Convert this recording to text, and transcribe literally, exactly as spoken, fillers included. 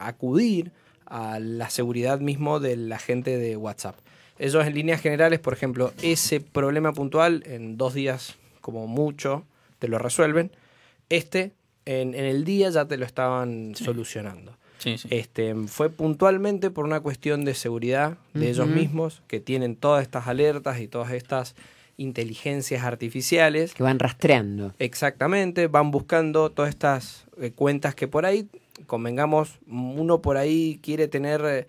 acudir a la seguridad mismo de la gente de WhatsApp. Ellos en líneas generales, por ejemplo, ese problema puntual en dos días como mucho te lo resuelven. Este en, en el día ya te lo estaban sí. solucionando. Sí, sí. Este, fue puntualmente por una cuestión de seguridad de uh-huh. ellos mismos, que tienen todas estas alertas y todas estas inteligencias artificiales. Que van rastreando. Exactamente, van buscando todas estas eh, cuentas que por ahí, convengamos, uno por ahí quiere tener